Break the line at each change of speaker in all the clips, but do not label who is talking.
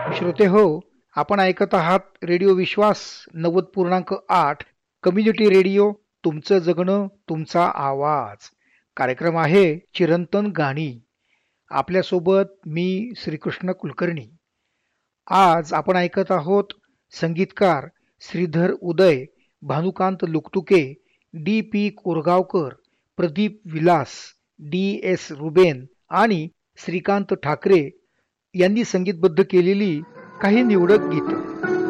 श्रोते हो, आपण ऐकत आहात रेडिओ विश्वास 90.8 कम्युनिटी रेडिओ. तुमचं जगणं तुमचा आवाज. कार्यक्रम आहे चिरंतन गाणी. आपल्यासोबत मी श्रीकृष्ण कुलकर्णी. आज आपण ऐकत आहोत संगीतकार श्रीधर उदय, भानुकांत Luktuke, D P Korgaonkar, Pradeep Vilas, D S Reuben आणि श्रीकांत ठाकरे यांनी संगीतबद्ध केलेली काही निवडक गीतं.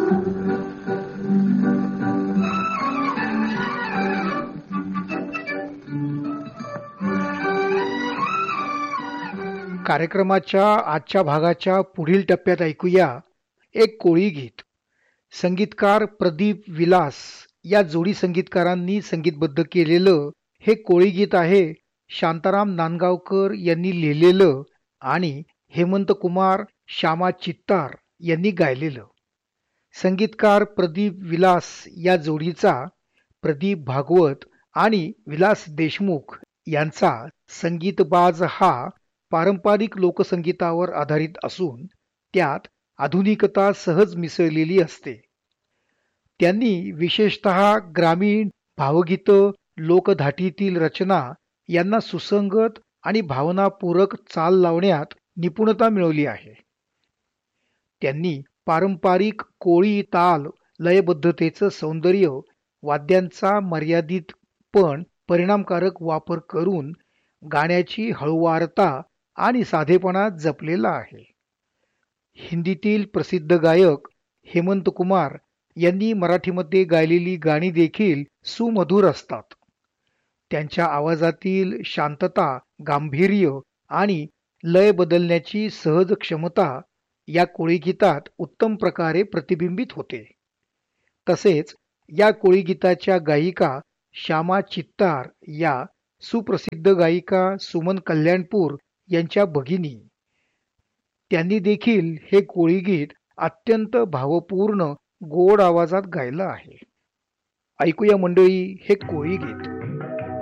कार्यक्रमाच्या आजच्या भागाच्या पुढील टप्प्यात ऐकूया एक कोळी गीत. संगीतकार प्रदीप विलास या जोडी संगीतकारांनी संगीतबद्ध केलेलं हे कोळी गीत आहे शांताराम नांदगावकर यांनी लिहिलेलं आणि हेमंत कुमार श्यामा चित्तार यांनी गायलेलं. संगीतकार प्रदीप विलास या जोडीचा प्रदीप भागवत आणि विलास देशमुख यांचा संगीतबाज हा पारंपरिक लोकसंगीतावर आधारित असून त्यात आधुनिकता सहज मिसळलेली असते. त्यांनी विशेषतः ग्रामीण भावगीतं, लोकधाटीतील रचना यांना सुसंगत आणि भावनापूरक चाल लावण्यात निपुणता मिळवली आहे. त्यांनी पारंपरिक कोळी ताल लयबद्धतेचं सौंदर्य, वाद्यांचा मर्यादित पण परिणामकारक वापर करून गाण्याची हळुवारता आणि साधेपणा जपलेला आहे. हिंदीतील प्रसिद्ध गायक हेमंत कुमार यांनी मराठीमध्ये गायलेली गाणी देखील सुमधुर असतात. त्यांच्या आवाजातील शांतता, गांभीर्य आणि लय बदलण्याची सहज क्षमता या कोळी गीतात उत्तम प्रकारे प्रतिबिंबित होते. तसेच या कोळी गीताच्या गायिका श्यामा चित्तार या सुप्रसिद्ध गायिका सुमन कल्याणपूर यांच्या भगिनी. त्यांनी देखील हे कोळी गीत अत्यंत भावपूर्ण गोड आवाजात गायलं आहे. ऐकूया मंडळी हे कोळी गीत.